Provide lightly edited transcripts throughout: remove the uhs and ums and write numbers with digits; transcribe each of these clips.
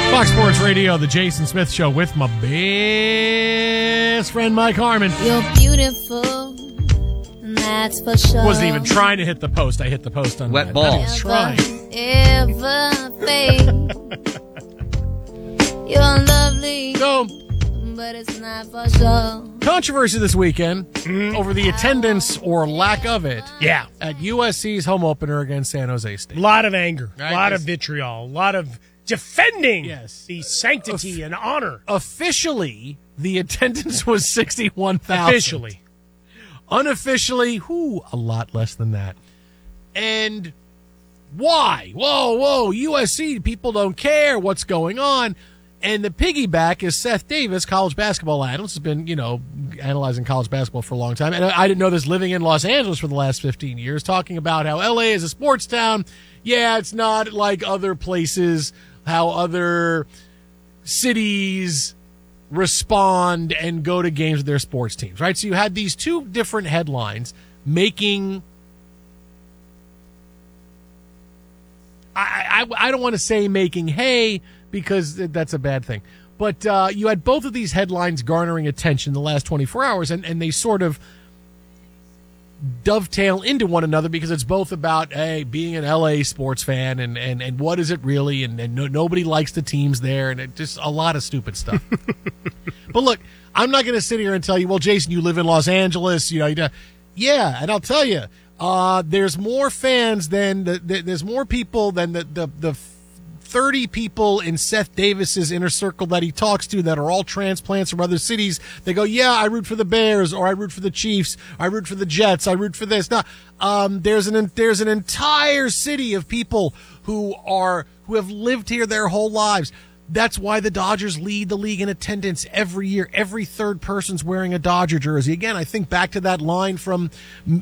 Fox Sports Radio, the Jason Smith Show with my best friend Mike Harmon. You're beautiful, that's for sure. Wasn't even trying to hit the post. I hit the post on Wet that. balls. I was trying. Ever fade. You're lovely, So, but it's not for sure. controversy this weekend over the attendance or lack of it Yeah. at USC's home opener against San Jose State. A lot of anger, a Right, lot of yes. vitriol, a lot of defending Yes. the sanctity and honor. Officially, the attendance was 61,000. Officially. Unofficially, a lot less than that. And why? Whoa, USC, people don't care what's going on. And the piggyback is Seth Davis, college basketball analyst, has been, analyzing college basketball for a long time. And I didn't know this living in Los Angeles for the last 15 years, talking about how LA is a sports town. Yeah, it's not like other places, how other cities respond and go to games with their sports teams, right? So you had these two different headlines making, I don't want to say making hay because that's a bad thing, but you had both of these headlines garnering attention the last 24 hours, and they sort of dovetail into one another because it's both about, hey, being an LA sports fan and what is it really, and nobody likes the teams there, and it just a lot of stupid stuff. But look, I'm not going to sit here and tell you, well, Jason, you live in Los Angeles, yeah, and I'll tell you, there's more fans than there's more people than the 30 people in Seth Davis's inner circle that he talks to that are all transplants from other cities. They go, yeah, I root for the Bears, or I root for the Chiefs, I root for the Jets, I root for this. Now, there's an entire city of people who have lived here their whole lives. That's why the Dodgers lead the league in attendance every year. Every third person's wearing a Dodger jersey. Again, I think back to that line from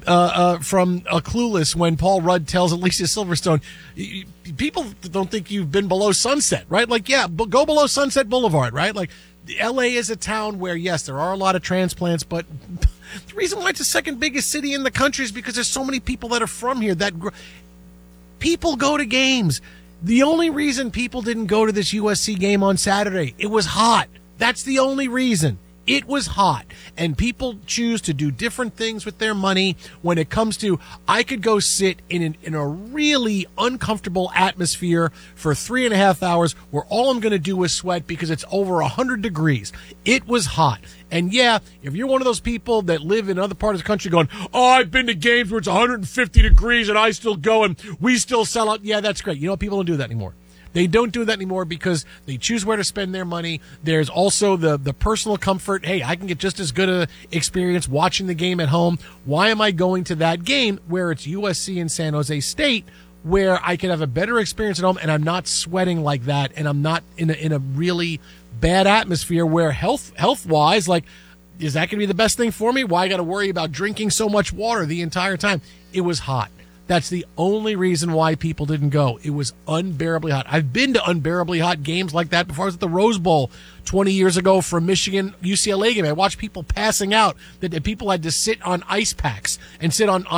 Clueless when Paul Rudd tells Alicia Silverstone, people don't think you've been below Sunset, right? Like, yeah, go below Sunset Boulevard, right? Like, L.A. is a town where, yes, there are a lot of transplants, but the reason why it's the second biggest city in the country is because there's so many people that are from here. People go to games. The only reason people didn't go to this USC game on Saturday, it was hot. That's the only reason. It was hot. And people choose to do different things with their money when it comes to, I could go sit in a really uncomfortable atmosphere for 3.5 hours where all I'm going to do is sweat because it's over 100 degrees. It was hot. And yeah, if you're one of those people that live in other parts of the country going, oh, I've been to games where it's 150 degrees and I still go and we still sell out. Yeah, that's great. You know, people don't do that anymore. They don't do that anymore because they choose where to spend their money. There's also the personal comfort. Hey, I can get just as good an experience watching the game at home. Why am I going to that game where it's USC and San Jose State, where I can have a better experience at home and I'm not sweating like that and I'm not in a really bad atmosphere where health-wise, like, is that going to be the best thing for me? Why I got to worry about drinking so much water the entire time? It was hot. That's the only reason why people didn't go. It was unbearably hot. I've been to unbearably hot games like that before. I was at the Rose Bowl 20 years ago for Michigan UCLA game. I watched people passing out. That people had to sit on ice packs and sit on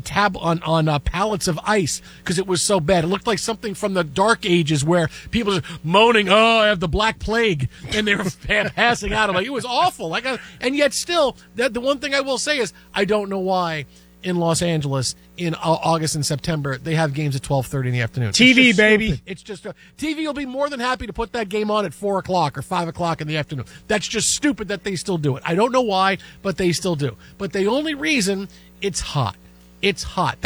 pallets of ice because it was so bad. It looked like something from the Dark Ages where people were moaning, "Oh, I have the Black Plague," and they were passing out. I'm like, it was awful. And yet still, the one thing I will say is I don't know why in Los Angeles in August and September they have games at 12:30 in the afternoon. TV, baby. Stupid. It's just TV will be more than happy to put that game on at 4 o'clock or 5 o'clock in the afternoon. That's just stupid that they still do it. I don't know why, but they still do. But the only reason, it's hot. It's hot.